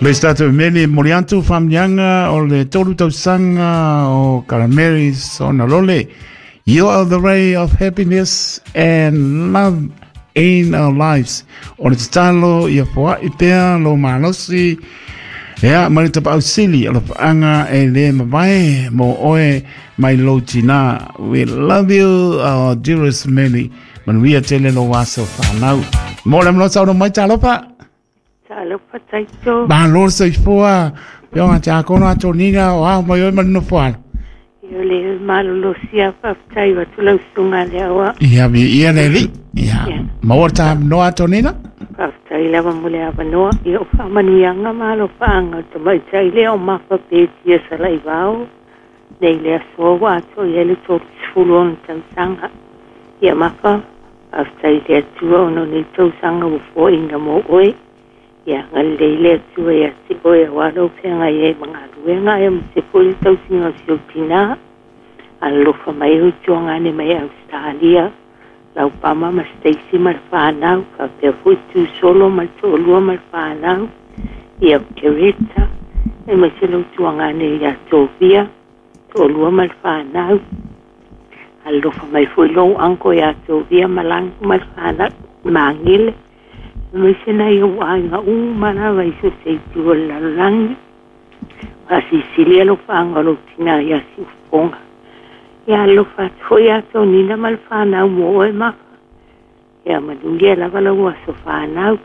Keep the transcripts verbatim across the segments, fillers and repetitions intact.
Le statu meni moriantu famyanga o le tolu tau sanga o Karamaris o na lole. You are the ray of happiness and love in our lives. O le talo ia poa i pea lo manosi. Ea, marita pa ausili ala paanga e le mawae mo oe mai lo tina. We love you, our dearest Mary. Manuia tele lo waso whanau. Mo le mno sau no mai talopa. Talopa taito. Ba lor sa ifua. Pio nga tia kono ato niga o hao mai oi manu fuana. Yo le malolo sia whaftai wa tulau sunga le awa. Ia mi ia le li. Ia. Mawarta no ato niga? Whaftai lawa mule awa noa. Ia o whamanuianga malo whaanga. Tamai tai leo mapa pētia sa lai wao. Nei lea soa ato i ele tōru sifulon tausanga. Ia mapa. Whaftai lea tua ono ni tausanga wa fo inga mo oe. Ia ngalei lea tua ia si oe walo penga ie mga ruenga ia mse poli tausinga sio tina. Alofa mai hu tua ne mai Australia. Lau pama ma Stacy mar whanau. Ka pia fui tu solo mar tōlua mar whanau. Ia kereta. E ma se lau tua ngane ia tōpia. Tōlua mar whanau. Alofa mai fui lou anko ia tōpia malangu mar whanau. Mangile. Mai sena ia wāinga umana vai so se tua lalangi. Wasi silia lo whaanga lo tina ia si ufonga. Ia lo whato ia tō nina mal whanau mo oe maka. Ia madungia lava la ua so whanau.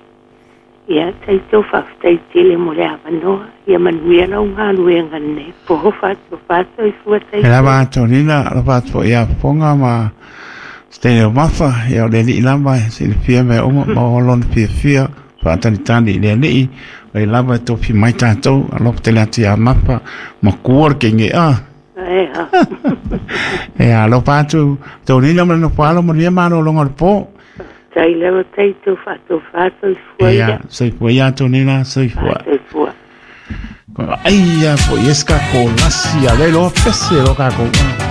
Ia taito whaftai tele mo le awanoa. Ia manuia la unga luenga ne. Poho whato whato i fua taito. E lava ato nina la whato ia fonga ma... Stay o mafa, ia o le li lava, se le fia me oma, ma o lona fia fia, whaatani tani le li, o i lava e topi mai tātou, a lopo te lati a mafa, ma kuor ke nge a. Ea. E a lopo atu, tau nina mana no whaalo mo ria maro longa le po. Tai lewa taito, whato whato i fua ia. Ea, sei fua ia tau nina, sei fua. Whato i fua. Ai, a po, ieska ko lasi, a lelo, pese lo kako.